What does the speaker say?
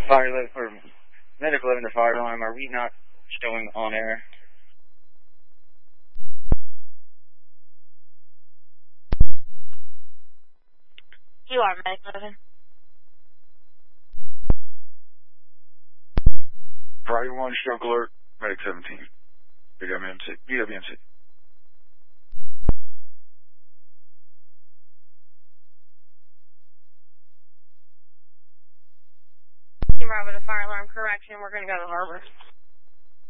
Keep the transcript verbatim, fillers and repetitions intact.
Fire eleven for Medic eleven to fire alarm. Are we not showing on air? You are Medic eleven. Friday one, stroke alert, Medic seventeen. B W M C. B W M C. Team Bravo to fire alarm correction. We're going to go to Harbor.